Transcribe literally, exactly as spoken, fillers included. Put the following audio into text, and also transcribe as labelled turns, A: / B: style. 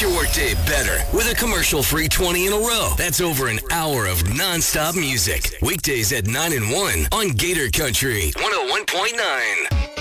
A: your workday better with a commercial-free twenty in a row. That's over an hour of non-stop music. Weekdays at nine and one on Gator Country one oh one point nine.